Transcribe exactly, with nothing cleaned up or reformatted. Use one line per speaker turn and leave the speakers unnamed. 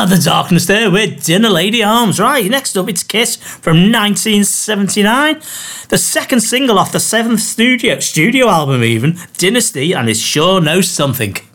the darkness there with Dinner Lady Arms. Right, next up it's Kiss from nineteen seventy-nine. The second single off the seventh studio, studio album even, Dynasty, and it sure knows something.